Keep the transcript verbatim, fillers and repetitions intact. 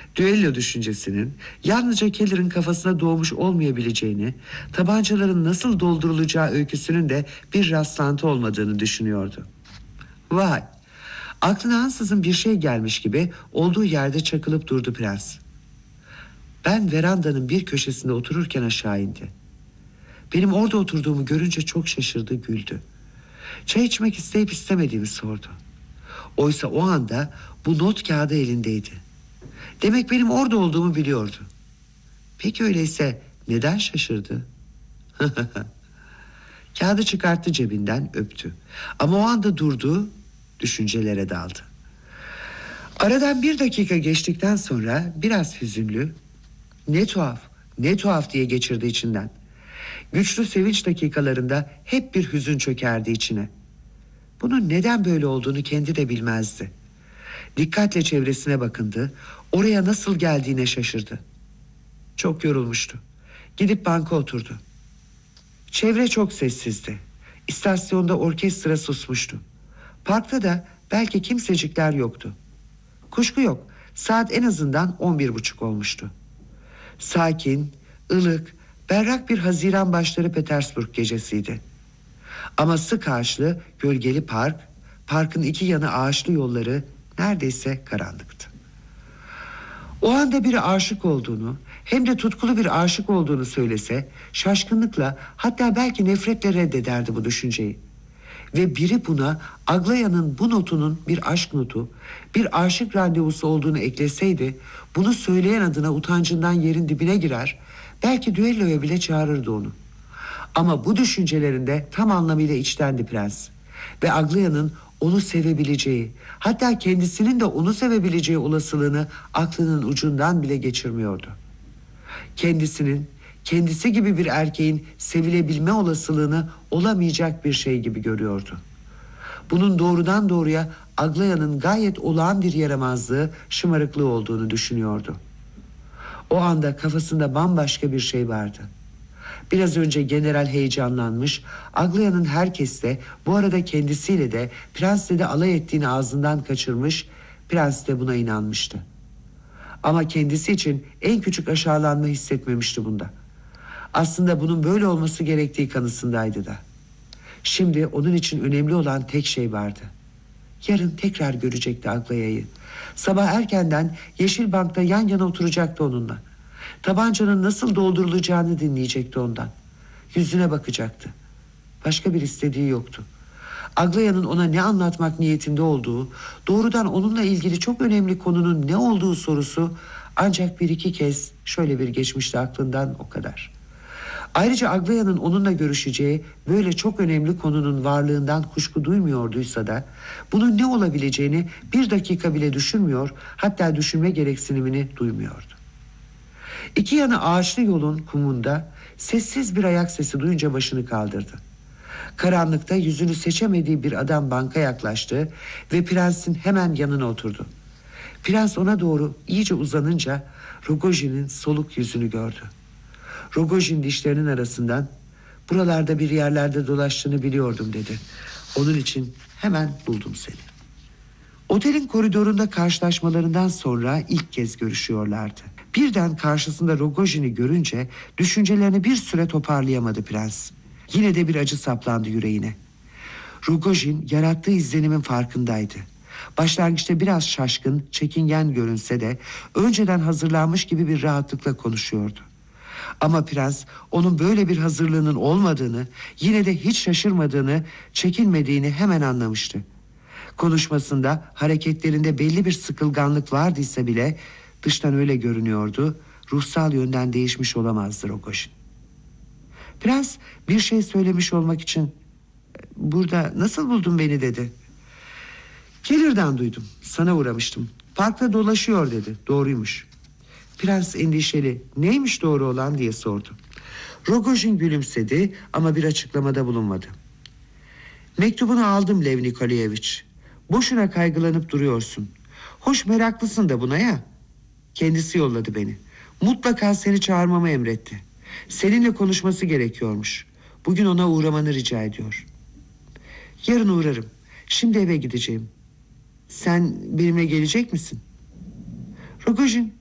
Düello düşüncesinin yalnızca Keller'ın kafasına doğmuş olmayabileceğini, tabancaların nasıl doldurulacağı öyküsünün de bir rastlantı olmadığını düşünüyordu. Vay! Aklına ansızın bir şey gelmiş gibi olduğu yerde çakılıp durdu prens. Ben verandanın bir köşesinde otururken aşağı indi. Benim orada oturduğumu görünce çok şaşırdı, güldü. Çay içmek isteyip istemediğimi sordu. Oysa o anda bu not kağıdı elindeydi. Demek benim orada olduğumu biliyordu. Peki öyleyse neden şaşırdı? Kağıdı çıkarttı cebinden, öptü. Ama o anda durdu, düşüncelere daldı. Aradan bir dakika geçtikten sonra biraz hüzünlü, ne tuhaf, ne tuhaf diye geçirdi içinden. Güçlü sevinç dakikalarında hep bir hüzün çökerdi içine. Bunun neden böyle olduğunu kendi de bilmezdi. Dikkatle çevresine bakındı, oraya nasıl geldiğine şaşırdı. Çok yorulmuştu. Gidip banka oturdu. Çevre çok sessizdi. İstasyonda orkestra susmuştu. Parkta da belki kimsecikler yoktu. Kuşku yok, saat en azından on bir buçuk olmuştu. Sakin, ılık, berrak bir Haziran başları Petersburg gecesiydi. Ama sık ağaçlı, gölgeli park, parkın iki yanı ağaçlı yolları neredeyse karanlıktı. O anda biri aşık olduğunu, hem de tutkulu bir aşık olduğunu söylese, şaşkınlıkla, hatta belki nefretle reddederdi bu düşünceyi. Ve biri buna Aglaya'nın bu notunun bir aşk notu, bir aşık randevusu olduğunu ekleseydi, bunu söyleyen adına utancından yerin dibine girer, belki düelloya bile çağırırdı onu. Ama bu düşüncelerinde tam anlamıyla içtendi prens. Ve Aglaya'nın onu sevebileceği, hatta kendisinin de onu sevebileceği olasılığını aklının ucundan bile geçirmiyordu. Kendisinin, kendisi gibi bir erkeğin sevilebilme olasılığını olamayacak bir şey gibi görüyordu. Bunun doğrudan doğruya Aglaya'nın gayet olağan bir yaramazlığı, şımarıklığı olduğunu düşünüyordu. O anda kafasında bambaşka bir şey vardı. Biraz önce general heyecanlanmış, Aglaya'nın herkesle, bu arada kendisiyle de, prensle de alay ettiğini ağzından kaçırmış, prens de buna inanmıştı. Ama kendisi için en küçük aşağılanma hissetmemişti bunda. Aslında bunun böyle olması gerektiği kanısındaydı da. Şimdi onun için önemli olan tek şey vardı. Yarın tekrar görecekti Aglaya'yı. Sabah erkenden Yeşil Bank'ta yan yana oturacaktı onunla. Tabancanın nasıl doldurulacağını dinleyecekti ondan. Yüzüne bakacaktı. Başka bir istediği yoktu. Aglaya'nın ona ne anlatmak niyetinde olduğu, doğrudan onunla ilgili çok önemli konunun ne olduğu sorusu ancak bir iki kez şöyle bir geçmişti aklından, o kadar. Ayrıca Aglaya'nın onunla görüşeceği böyle çok önemli konunun varlığından kuşku duymuyorduysa da bunun ne olabileceğini bir dakika bile düşünmüyor, hatta düşünme gereksinimini duymuyordu. İki yanı ağaçlı yolun kumunda sessiz bir ayak sesi duyunca başını kaldırdı. Karanlıkta yüzünü seçemediği bir adam banka yaklaştı ve prensin hemen yanına oturdu. Prens ona doğru iyice uzanınca Rogojin'in soluk yüzünü gördü. Rogojin dişlerinin arasından "Buralarda bir yerlerde dolaştığını biliyordum" dedi. "Onun için hemen buldum seni." Otelin koridorunda karşılaşmalarından sonra ilk kez görüşüyorlardı. Birden karşısında Rogojin'i görünce düşüncelerini bir süre toparlayamadı prens. Yine de bir acı saplandı yüreğine. Rogojin yarattığı izlenimin farkındaydı. Başlangıçta biraz şaşkın, çekingen görünse de önceden hazırlanmış gibi bir rahatlıkla konuşuyordu. Ama prens onun böyle bir hazırlığının olmadığını, yine de hiç şaşırmadığını, çekinmediğini hemen anlamıştı. Konuşmasında, hareketlerinde belli bir sıkılganlık vardıysa bile dıştan öyle görünüyordu, ruhsal yönden değişmiş olamazdı Rogojin. Prens bir şey söylemiş olmak için "Burada nasıl buldun beni?" dedi. "Keller'den duydum, sana uğramıştım. Parkta dolaşıyor" dedi. "Doğruymuş." Prens endişeli, "Neymiş doğru olan?" diye sordu. Rogojin gülümsedi ama bir açıklamada bulunmadı. "Mektubunu aldım Lev Nikolayevich. Boşuna kaygılanıp duruyorsun. Hoş meraklısın da buna ya. Kendisi yolladı beni. Mutlaka seni çağırmamı emretti. Seninle konuşması gerekiyormuş. Bugün ona uğramanı rica ediyor." "Yarın uğrarım. Şimdi eve gideceğim. Sen benimle gelecek misin?" Rogojin